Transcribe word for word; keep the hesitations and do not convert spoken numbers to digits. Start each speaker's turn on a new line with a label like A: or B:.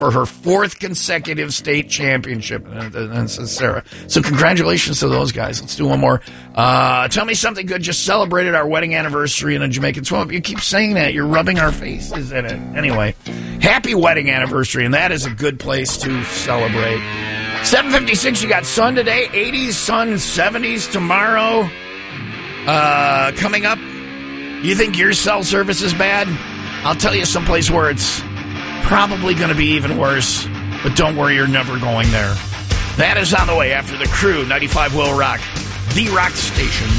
A: for her fourth consecutive state championship. And that's Sarah. So congratulations to those guys. Let's do one more. Uh, tell me something good. Just celebrated our wedding anniversary in a Jamaican swamp. You keep saying that. You're rubbing our faces in it. Anyway, happy wedding anniversary, and that is a good place to celebrate. seven fifty-six, you got sun today, eighties, sun, seventies tomorrow. Uh, coming up, you think your cell service is bad? I'll tell you someplace where it's probably going to be even worse, but don't worry, you're never going there. That is on the way after the Crew, ninety-five Will Rock, the rock station.